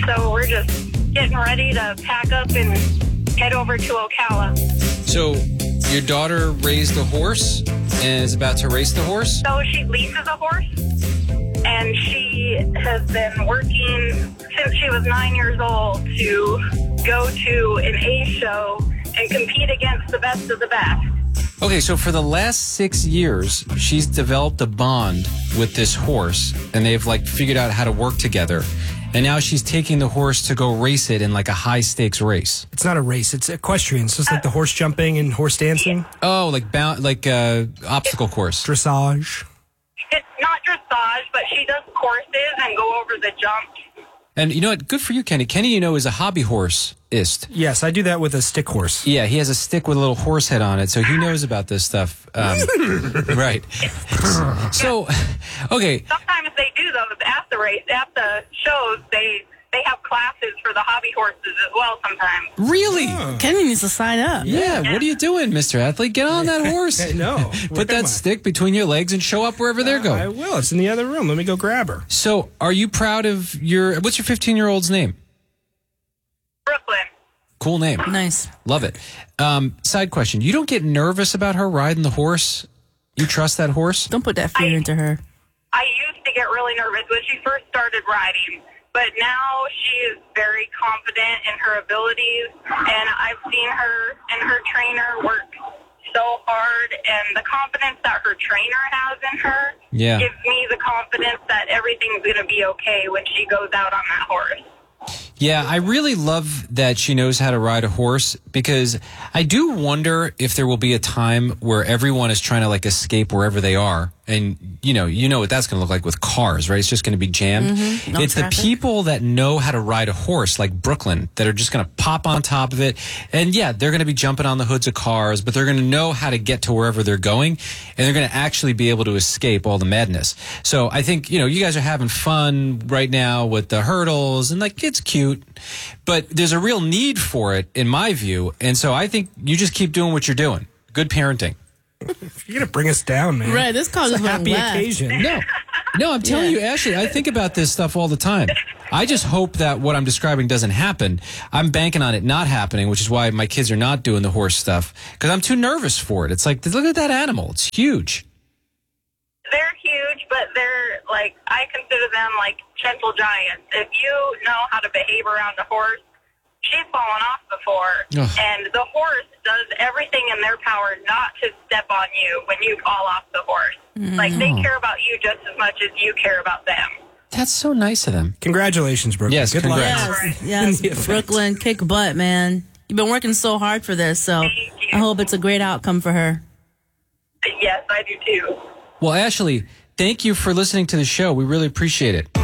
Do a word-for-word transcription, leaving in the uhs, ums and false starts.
so we're just getting ready to pack up and head over to Ocala. So your daughter raised a horse and is about to race the horse? So she leases a horse, and she has been working since she was nine years old to go to an A show and compete against the best of the best. Okay, so for the last six years, she's developed a bond with this horse, and they've like figured out how to work together. And now she's taking the horse to go race it in like a high stakes race. It's not a race; it's equestrian. It's just like the horse jumping and horse dancing. Oh, like bound, like uh, obstacle course, dressage. It's not dressage, but she does courses and go over the jumps. And you know what? Good for you, Kenny. Kenny, you know, is a hobby horseist. Yes, I do that with a stick horse. Yeah, he has a stick with a little horse head on it, so he knows about this stuff. Um, right. So, okay. Sometimes they do those at the race, at the shows. They they have classes for the hobby horses as well sometimes. Really? Oh. Kenny needs to sign up. Yeah, yeah. What are you doing, Mister Athlete? Get on that horse. No. Put that stick between your legs and show up wherever they're going. I will. It's in the other room. Let me go grab her. So, are you proud of your, what's your fifteen-year-old's name? Brooklyn. Cool name. Nice. Love it. Um, side question. You don't get nervous about her riding the horse? You trust that horse? Don't put that fear I, into her. I used to get really nervous when she first started riding. But now she is very confident in her abilities, and I've seen her and her trainer work so hard, and the confidence that her trainer has in her yeah. gives me the confidence that everything's going to be okay when she goes out on that horse. Yeah, I really love that she knows how to ride a horse, because I do wonder if there will be a time where everyone is trying to like escape wherever they are. And, you know, you know what that's going to look like with cars, right? It's just going to be jammed. Mm-hmm. No it's traffic. The people that know how to ride a horse, like Brooklyn, that are just going to pop on top of it. And, yeah, they're going to be jumping on the hoods of cars, but they're going to know how to get to wherever they're going. And they're going to actually be able to escape all the madness. So I think, you know, you guys are having fun right now with the hurdles, and, like, it's cute. But there's a real need for it, in my view. And so I think you just keep doing what you're doing. Good parenting. You're going to bring us down, man. Right, this call is a happy left. occasion. No, no, I'm telling Yeah. you, Ashley, I think about this stuff all the time. I just hope that what I'm describing doesn't happen. I'm banking on it not happening, which is why my kids are not doing the horse stuff, because I'm too nervous for it. It's like, look at that animal. It's huge. They're huge, but they're, like, I consider them, like, gentle giants. If you know how to behave around a horse, she's fallen off before, Ugh. and the horse does everything in their power not to step on you when you fall off the horse. Mm. Like, they care about you just as much as you care about them. That's so nice of them. Congratulations, Brooklyn. Yes, Good congrats. luck. Yes, In the yes. event. Brooklyn, kick butt, man. You've been working so hard for this, so Thank you. I hope it's a great outcome for her. Yes, I do too. Well, Ashley, thank you for listening to the show. We really appreciate it.